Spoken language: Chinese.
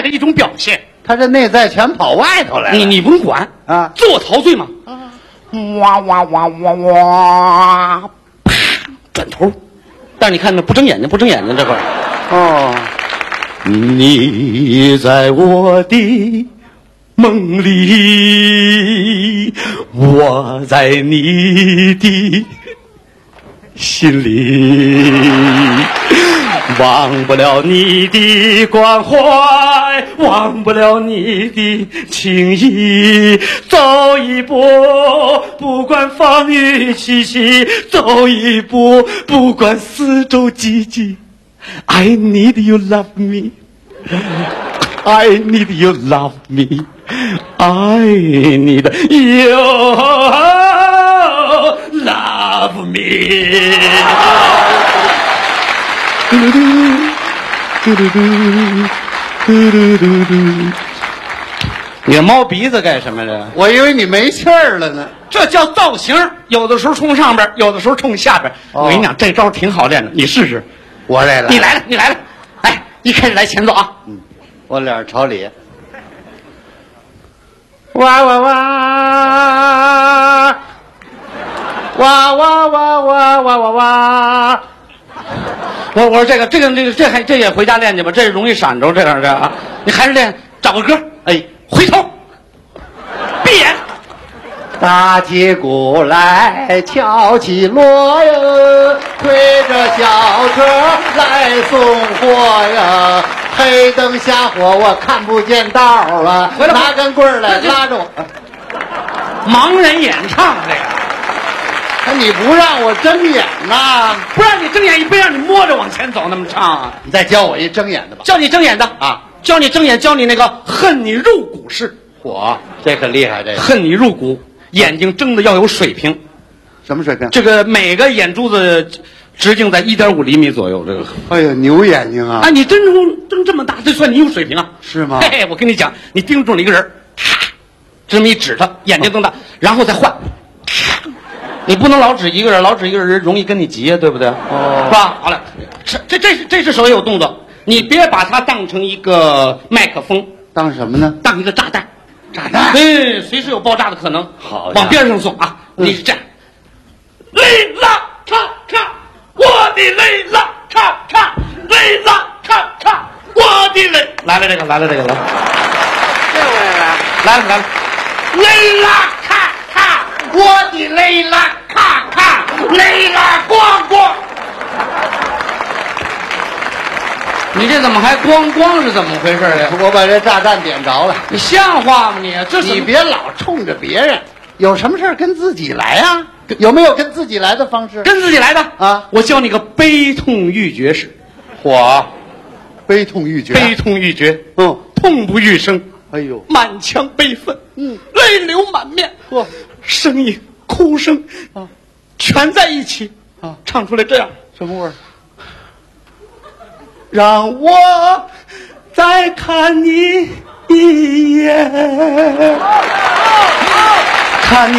的一种表现。 他这内在全跑外头来了。 你不用管啊， 自我陶醉嘛。哇哇哇哇哇，啪，转头。但是你看那不睁眼睛，不睁眼睛这会儿。 哦， 你在我的梦里，我在你的心里，忘不了你的关怀，忘不了你的情谊。走一步，不管风雨凄凄；走一步，不管四周寂寂。I need you love me. I need you love me. I need you love me. 你猫鼻子干什么呢？ 我以为你没气儿了呢。 这叫造型，有的时候冲上边，有的时候冲下边。我跟你讲，这招挺好练的，你试试。 我这来， 你来了，你来了。哎，一开始来前奏啊。 我脸朝里。 哇哇哇，哇哇哇哇哇哇哇。我说这也回家练去吧，这容易闪着这样的啊。你还是练，找个歌，哎，回头，闭眼。 打起鼓来敲起锣呀，推着小车来送货呀，黑灯瞎火我看不见道啊，拿根棍儿来拉着我。 盲人演唱这个， 你不让我睁眼呐？ 不让你睁眼，非让你摸着往前走，那么唱啊？ 你再教我一睁眼的吧。 教你睁眼的啊， 教你睁眼，教你那个恨你入骨式。 嚯，这可厉害，这个恨你入骨。眼睛睁的要有水平， 什么水平？ 这个每个眼珠子直径在1.5厘米左右。这个， 哎呀，牛眼睛啊！ 啊，你睁这么大，这算你有水平啊？ 是吗？ 嘿，我跟你讲，你盯住了一个人，咔，这么一指他，眼睛瞪大，然后再换，你不能老指一个人，老指一个人容易跟你急呀，对不对？ 哦， 是吧？好了，这是手也有动作，你别把它当成一个麦克风， 当什么呢？ 当一个炸弹。 炸弹， 对，随时有爆炸的可能。 好， 往边上送啊！你是这样，累啦叉叉，我的累啦叉叉，累啦叉叉，我的累。来了这个，来了这个，来， 这我也来， 来了来了，累啦叉叉，我的累啦咔咔，累啦咣咣。你这怎么还咣咣是怎么回事呀？ 我把这炸弹点着了。 你像话吗你？这你别老冲着别人，有什么事跟自己来啊？有没有跟自己来的方式？ 跟自己来的啊！ 我教你个悲痛欲绝式。 嚯，悲痛欲绝， 悲痛欲绝，痛不欲生。 哎呦， 满腔悲愤，泪流满面，声音、哭声啊， 全在一起啊， 唱出来这样， 什么味儿？ 让我再看你一眼，看你。